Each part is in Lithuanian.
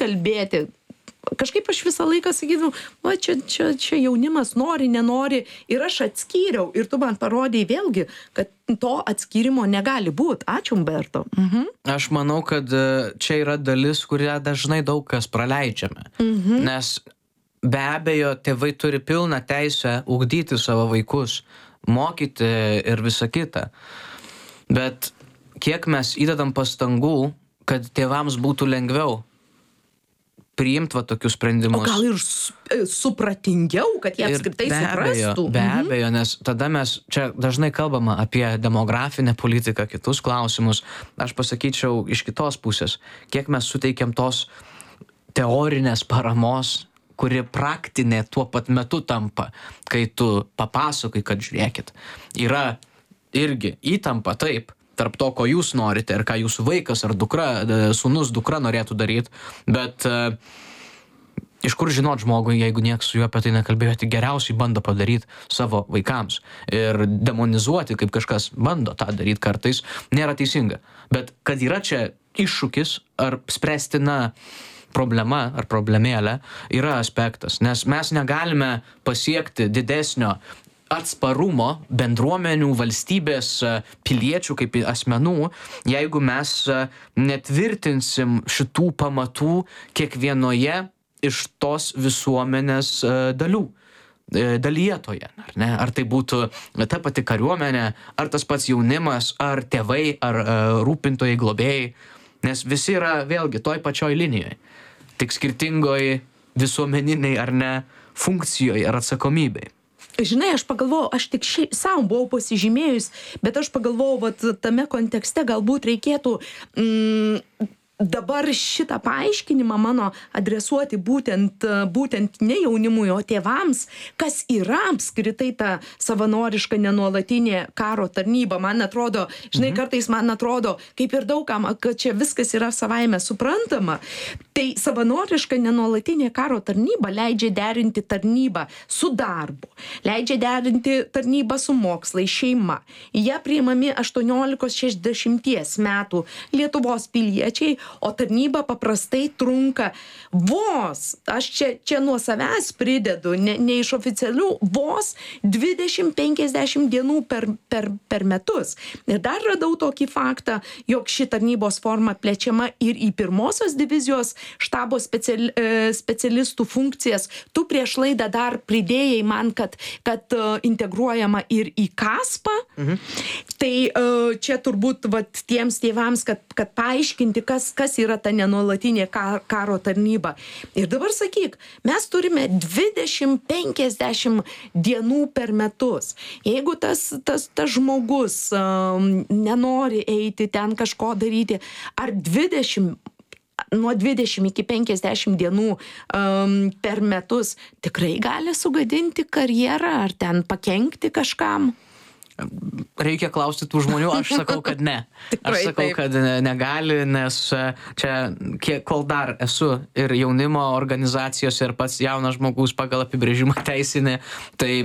kalbėti. Kažkaip aš visą laiką sakydavau, va, čia jaunimas nori, nenori, ir aš atskyriau, ir tu man parodėjai vėlgi, kad to atskyrimo negali būti. Ačiū, Umberto. Aš manau, kad čia yra dalis, kurią dažnai daug kas praleidžiame. Nes be abejo, tėvai turi pilną teisę ugdyti savo vaikus, mokyti ir visą kitą. Bet kiek mes įdedam pastangų, kad tėvams būtų lengviau priimti va tokius sprendimus. O gal ir supratingiau, kad jie apskritai suprastų. Be abejo, nes tada mes čia dažnai kalbama apie demografinę politiką, kitus klausimus. Aš pasakyčiau iš kitos pusės, kiek mes suteikiam tos teorinės paramos, kuri praktinė tuo pat metu tampa, kai tu papasakai, kad žiūrėkit, yra irgi įtampa taip, tarp to, ko jūs norite ir ką jūsų vaikas ar dukra, sūnus, dukra norėtų daryti, bet iš kur žinot žmogui, jeigu nieks su juo apie tai nekalbėjo, tai geriausiai bando padaryti savo vaikams ir demonizuoti, kaip kažkas bando tą daryti kartais, nėra teisinga. Bet kad yra čia iššūkis ar spręstina problema ar problemėlė, yra aspektas, nes mes negalime pasiekti didesnio atsparumo bendruomenių, valstybės, piliečių kaip asmenų, jeigu mes netvirtinsim šitų pamatų kiekvienoje iš tos visuomenės dalyje toje. Ar tai būtų ta pati kariuomenė, ar tas pats jaunimas, ar tėvai, ar rūpintojai, globėjai, nes visi yra vėlgi toj pačioj linijoje, tik skirtingoj visuomeniniai ar ne funkcijoje ar atsakomybei. Žinai, aš pagalvojau, aš tik savo buvau pasižymėjus, bet aš pagalvojau, vat tame kontekste galbūt reikėtų dabar šitą paaiškinimą mano adresuoti būtent ne jaunimui, o tėvams, kas yra apskritai ta savanoriška nenuolatinė karo tarnyba. Man atrodo, žinai, kartais man atrodo, kaip ir daugam, kad čia viskas yra savaime suprantama. Tai savanoriška nenuolatinė karo tarnyba leidžia derinti tarnybą su darbu, leidžia derinti tarnybą su mokslai, šeima. Jie priimami 18-60 metų Lietuvos piliečiai, o tarnyba paprastai trunka vos, aš čia nuo savęs pridedu, ne iš oficialių, vos 20-50 dienų per metus. Ir dar radau tokį faktą, jog ši tarnybos forma plečiama ir į pirmosios divizijos štabo specialistų funkcijas. Tu prieš laidą dar pridėjai man, kad integruojama ir į KASPą. Tai čia turbūt vat tiems tėvams, kad paaiškinti, kas yra ta nenuolatinė karo tarnyba. Ir dabar sakyk, mes turime 20-50 dienų per metus. Jeigu tas žmogus nenori eiti ten kažko daryti, ar nuo 20 iki 50 dienų per metus tikrai gali sugadinti karjerą ar ten pakenkti kažkam? Reikia klausti tų žmonių, aš sakau, kad ne. Aš sakau, kad negali, nes čia, kol dar esu ir jaunimo organizacijose ir pats jaunas žmogus pagal apibrėžimą teisinį, tai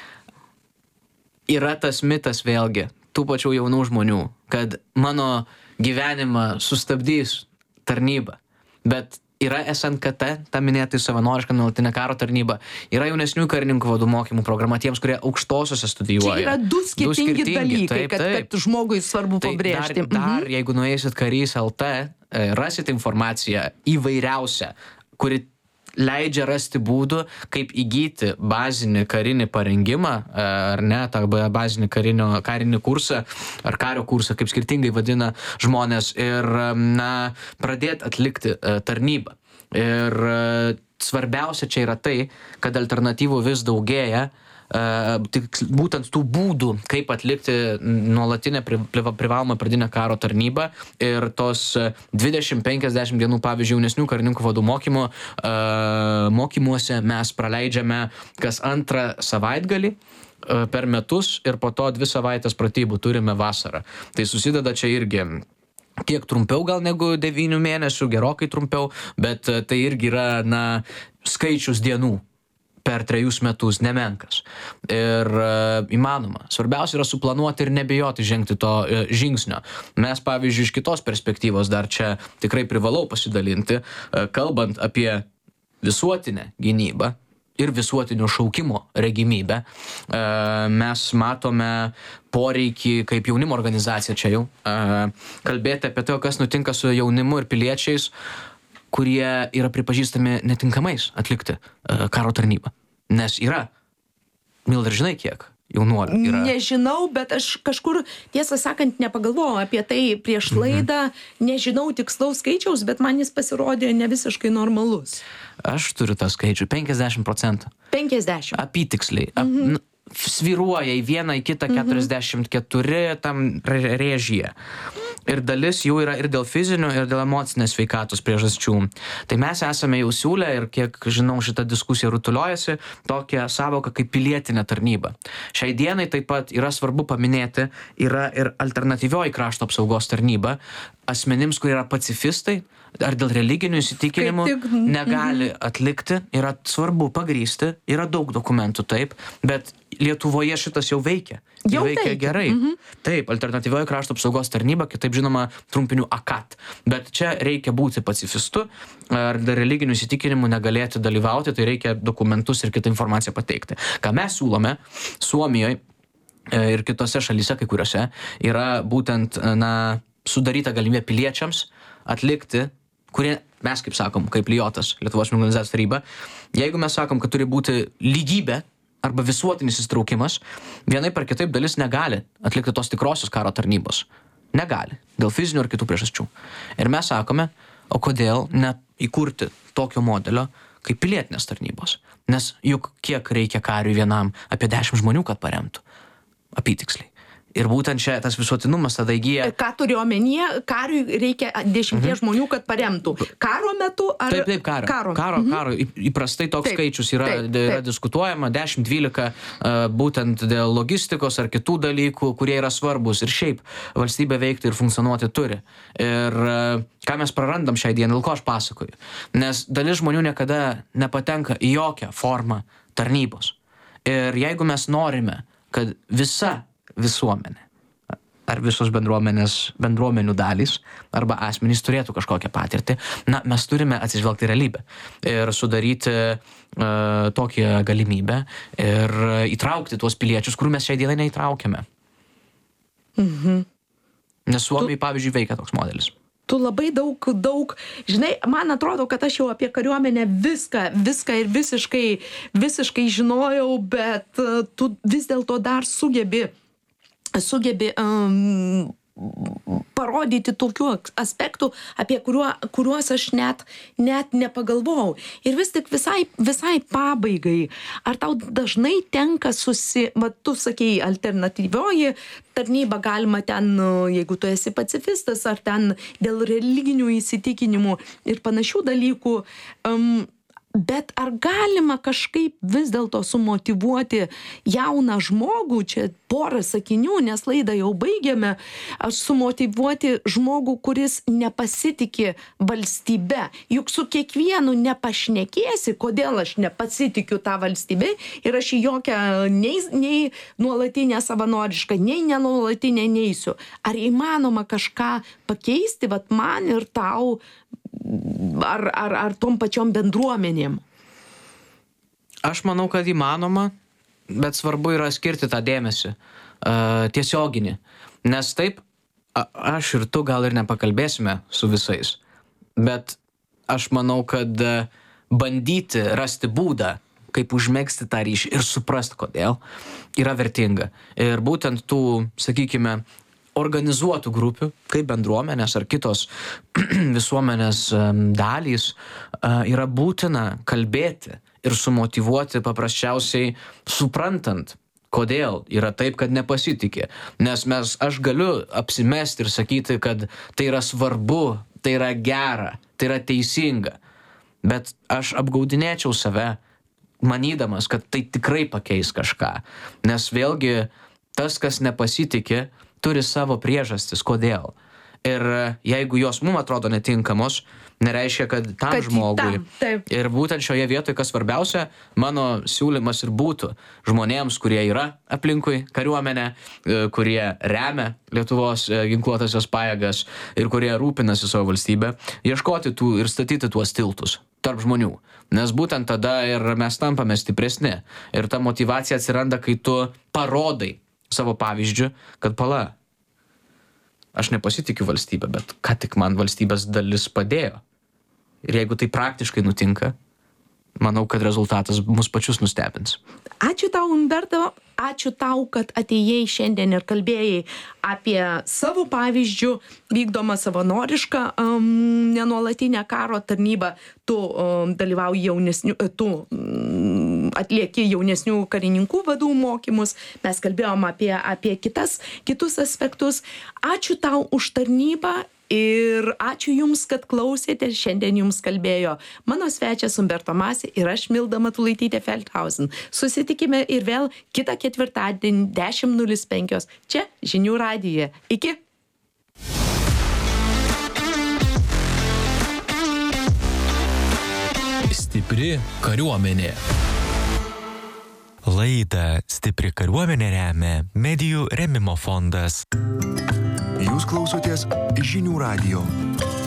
yra tas mitas vėlgi, tų pačių jaunų žmonių, kad mano gyvenimą sustabdys tarnyba, bet yra SNKT, ta minėtai savanoriška nuolatinė karo tarnyba, yra jaunesnių karininkų vadų mokymų programa tiems, kurie aukštosiuose studijuoja. Čia yra du skirtingi dalykai, kad žmogui svarbu pabrėžti. Dar jeigu nueisit karys LT, rasit informaciją įvairiausią, kuri leidžia rasti būdų, kaip įgyti bazinį karinį parengimą, ar ne, tą bazinį karinį kursą, ar kario kursą, kaip skirtingai vadina žmonės, ir pradėti atlikti tarnybą. Ir svarbiausia čia yra tai, kad alternatyvų vis daugėja, būtent tų būdų, kaip atlikti nuolatinę privalomą pradinę karo tarnybą, ir tos 20-50 dienų, pavyzdžiui, jaunesnių karininkų vadų mokymuose mes praleidžiame kas antrą savaitgalį per metus ir po to 2 savaitės pratybų turime vasarą. Tai susideda čia irgi kiek trumpiau gal negu 9 mėnesių, gerokai trumpiau, bet tai irgi yra skaičius dienų per 3 metus nemenkas. Ir įmanoma. Svarbiausia yra suplanuoti ir nebijoti žengti to žingsnio. Mes, pavyzdžiui, iš kitos perspektyvos dar čia tikrai privalau pasidalinti, kalbant apie visuotinę gynybą ir visuotinio šaukimo regimybę. Mes matome poreikį, kaip jaunimo organizacija čia jau, kalbėti apie tai, kas nutinka su jaunimu ir piliečiais, kurie yra pripažįstami netinkamais atlikti karo tarnybą. Nes yra, Milda, žinai kiek jaunuolių yra? Nežinau, bet aš kažkur, tiesą sakant, nepagalvojau apie tai prieš laidą, nežinau tikslaus skaičiaus, bet man jis pasirodė ne visiškai normalus. Aš turiu tą skaičių, 50%. 50. Apytiksliai. Svyruoja į vieną, į kitą 44 tam rėžyje. Ir dalis jų yra ir dėl fizinių, ir dėl emocinės sveikatos priežasčių. Tai mes esame jau siūlę, ir kiek žinau, šita diskusija rutuliojasi, tokią savoką kaip pilietinė tarnyba. Šiai dienai taip pat yra svarbu paminėti, yra ir alternatyvioji krašto apsaugos tarnyba asmenims, kurie yra pacifistai, ar dėl religinių įsitikinimų negali atlikti, yra svarbu pagrįsti, yra daug dokumentų taip, bet Lietuvoje šitas jau veikia. Jau veikia gerai. Taip, alternatyvioji krašto apsaugos tarnyba, kitaip žinoma trumpiniu AKAT. Bet čia reikia būti pacifistu, ar dėl religinių įsitikinimų negalėti dalyvauti, tai reikia dokumentus ir kitą informaciją pateikti. Ką mes siūlome Suomijoje ir kitose šalyse, kai kuriuose, yra būtent sudaryta galimybė piliečiams atlikti, kurie mes, kaip sakom, kaip Lijotas, Lietuvos jaunimo organizacijos taryba, jeigu mes sakom, kad turi būti lygybė arba visuotinis įsitraukimas, vienaip ar kitaip dalis negali atlikti tos tikrosios karo tarnybos. Negali, dėl fizinių ir kitų priežasčių. Ir mes sakome, o kodėl neįkurti tokio modelio kaip pilietinės tarnybos? Nes juk kiek reikia kariui vienam, apie 10 žmonių, kad paremtų. Apytiksliai. Ir būtent čia tas visuotinumas tada įgyja... Ką turiu omenyje, kariui reikia 10 žmonių, kad paremtų. Karo metu ar... Taip, karo. Įprastai toks skaičius yra diskutuojama, 10-12, būtent dėl logistikos ar kitų dalykų, kurie yra svarbus. Ir šiaip valstybė veikti ir funkcionuoti turi. Ir ką mes prarandam šiai dienai, dėl ko aš pasakoju. Nes dalis žmonių niekada nepatenka į jokią formą tarnybos. Ir jeigu mes norime, kad visa visuomenė ar visos bendruomenių dalys arba asmenys turėtų kažkokią patirtį, mes turime atsižvelgti realybę ir sudaryti tokią galimybę ir įtraukti tuos piliečius, kurių mes šiai dienai neįtraukiame. Nes Suomijai, pavyzdžiui, veikia toks modelis. Tu labai daug, žinai, man atrodo, kad aš jau apie kariuomenę viską ir visiškai žinojau, bet tu vis dėlto dar sugebi parodyti tokių aspektų, apie kuriuos aš net nepagalvojau. Ir vis tik visai pabaigai, ar tau dažnai tenka tu sakei, alternatyvioji tarnyba galima ten, jeigu tu esi pacifistas, ar ten dėl religinių įsitikinimų ir panašių dalykų, bet ar galima kažkaip vis dėlto sumotyvuoti jauną žmogų, čia porą sakinių, nes laidą jau baigiame, sumotyvuoti žmogų, kuris nepasitiki valstybe. Juk su kiekvienu nepašnekėsi, kodėl aš nepasitikiu tą valstybę ir aš į jokią nei nuolatinę savanorišką, nei nenuolatinę neisiu. Ar įmanoma kažką pakeisti, vat man ir tau, ar tom pačiom bendruomenėm? Aš manau, kad įmanoma, bet svarbu yra skirti tą dėmesį tiesioginį. Nes taip, aš ir tu gal ir nepakalbėsime su visais, bet aš manau, kad bandyti rasti būdą, kaip užmegzti tą ryšį ir suprasti, kodėl, yra vertinga. Ir būtent tų, sakykime, organizuotų grupių, kaip bendruomenės ar kitos visuomenės dalys, yra būtina kalbėti ir sumotyvuoti paprasčiausiai suprantant, kodėl yra taip, kad nepasitikė. Nes aš galiu apsimesti ir sakyti, kad tai yra svarbu, tai yra gera, tai yra teisinga. Bet aš apgaudinėčiau save, manydamas, kad tai tikrai pakeis kažką. Nes vėlgi tas, kas nepasitikė, turi savo priežastis, kodėl. Ir jeigu jos mums atrodo netinkamos, nereiškia, kad tam žmogui. Taip. Ir būtent šioje vietoje, kas svarbiausia, mano siūlymas ir būtų žmonėms, kurie yra aplinkui kariuomenę, kurie remia Lietuvos ginkluotasias pajėgas ir kurie rūpinasi savo valstybę, ieškoti tų ir statyti tuos tiltus tarp žmonių. Nes būtent tada ir mes tampame stipresni. Ir ta motyvacija atsiranda, kai tu parodai savo pavyzdžiu, kad pala, aš nepasitikiu valstybę, bet ką tik man valstybės dalis padėjo. Ir jeigu tai praktiškai nutinka, manau, kad rezultatas mus pačius nustebins. Ačiū tau, Umberto, ačiū tau, kad atėjai šiandien ir kalbėjai apie savo pavyzdžių vykdomą savanorišką nenuolatinę karo tarnybą. Tu dalyvauji atlieki jaunesnių karininkų vadų mokymus. Mes kalbėjom apie kitus aspektus. Ačiū tau už tarnybą. Ir ačiū Jums, kad klausėte. Šiandien Jums kalbėjo mano svečias Umberto Masi ir aš Milda Matulaitytė Feldhausen. Susitikime ir vėl kitą ketvirtadienį 10:05 čia Žinių radijuje. Iki. Stipri kariuomenė. Laidą Stipri kariuomenė remia Medijų rėmimo fondas. Jūs klausotės Žinių radijo.